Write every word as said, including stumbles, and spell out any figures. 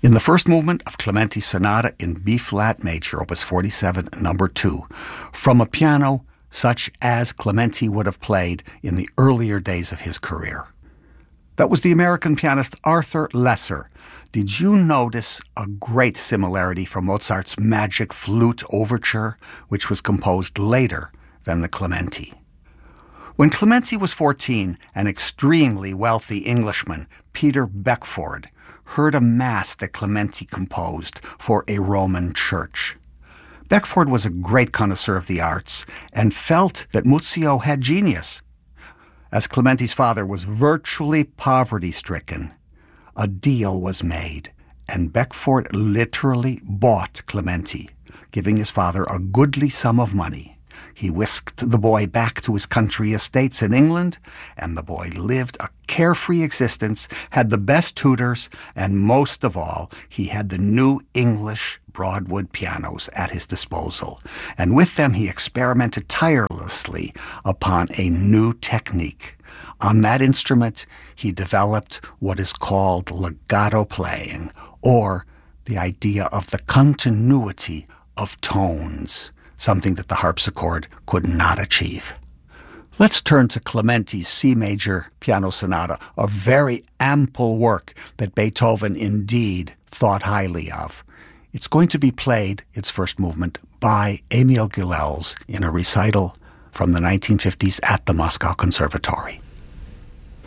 In the first movement of Clementi's Sonata in B-flat major, Opus forty-seven, number two, from a piano such as Clementi would have played in the earlier days of his career. That was the American pianist Arthur Lesser. Did you notice a great similarity from Mozart's Magic Flute Overture, which was composed later than the Clementi? When Clementi was fourteen, an extremely wealthy Englishman, Peter Beckford, heard a mass that Clementi composed for a Roman church. Beckford was a great connoisseur of the arts and felt that Muzio had genius. As Clementi's father was virtually poverty-stricken, a deal was made, and Beckford literally bought Clementi, giving his father a goodly sum of money. He whisked the boy back to his country estates in England, and the boy lived a carefree existence, had the best tutors, and most of all, he had the new English Broadwood pianos at his disposal. And with them, he experimented tirelessly upon a new technique. On that instrument, he developed what is called legato playing, or the idea of the continuity of tones, something that the harpsichord could not achieve. Let's turn to Clementi's C major piano sonata, a very ample work that Beethoven indeed thought highly of. It's going to be played, its first movement, by Emil Gilels in a recital from the nineteen fifties at the Moscow Conservatory.